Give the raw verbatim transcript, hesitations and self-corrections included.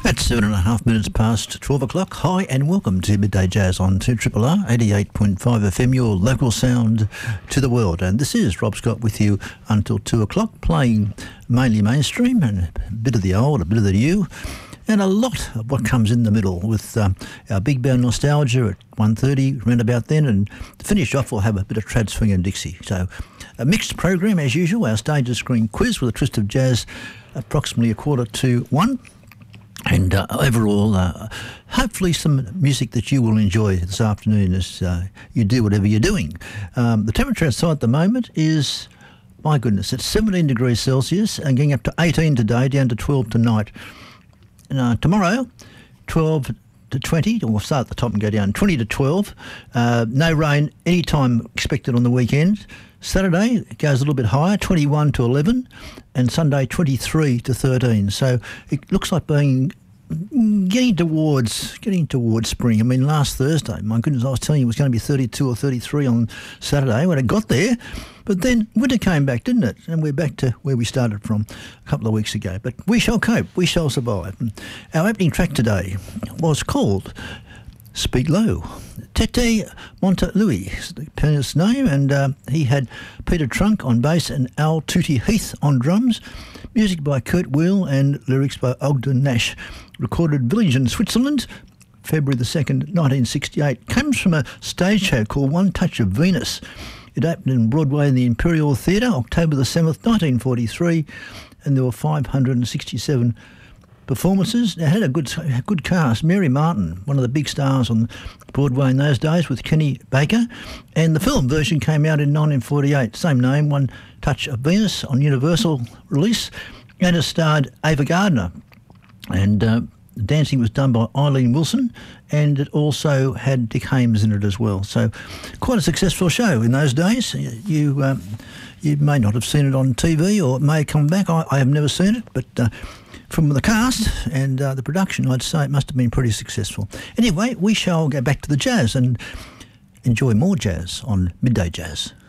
It's seven and a half minutes past twelve o'clock. Hi and welcome to Midday Jazz on two R R R eighty-eight point five F M, your local sound to the world. And this is Rob Scott with you until two o'clock, playing mainly mainstream and a bit of the old, a bit of the new, and a lot of what comes in the middle with um, our Big Band Nostalgia at one thirty, round about then, and to finish off we'll have a bit of trad swing and Dixie. So a mixed program as usual, our stage and screen quiz with a twist of jazz approximately a quarter to one. And uh, overall, uh, hopefully some music that you will enjoy this afternoon as uh, you do whatever you're doing. Um, the temperature outside at the moment is, my goodness, it's seventeen degrees Celsius and getting up to eighteen today, down to twelve tonight. And, uh, tomorrow, twelve to twenty, or we'll start at the top and go down, twenty to twelve. Uh, no rain any time expected on the weekend. Saturday it goes a little bit higher, twenty-one to eleven, and Sunday twenty-three to thirteen. So it looks like being getting towards getting towards spring. I mean, last Thursday, my goodness, I was telling you it was going to be thirty-two or thirty-three on Saturday when it got there, but then winter came back, didn't it? And we're back to where we started from a couple of weeks ago. But we shall cope, we shall survive. Our opening track today was called Speak Low. Tete Montelupi is the pianist's name, and uh, he had Peter Trunk on bass and Al Tootie Heath on drums. Music by Kurt Weill and lyrics by Ogden Nash. Recorded Village in Switzerland, February the second, nineteen sixty-eight. Comes from a stage show called One Touch of Venus. It opened in Broadway in the Imperial Theatre, October the seventh, nineteen forty-three, and there were five hundred sixty-seven performances. It had a good a good cast. Mary Martin, one of the big stars on Broadway in those days, with Kenny Baker. And the film version came out in nineteen forty-eight. Same name, One Touch of Venus, on Universal release. And it starred Ava Gardner. And uh, dancing was done by Eileen Wilson. And it also had Dick Haymes in it as well. So quite a successful show in those days. You um, you may not have seen it on T V, or it may come back. I, I have never seen it, but Uh, from the cast and uh, the production, I'd say it must have been pretty successful. Anyway, we shall go back to the jazz and enjoy more jazz on Midday Jazz.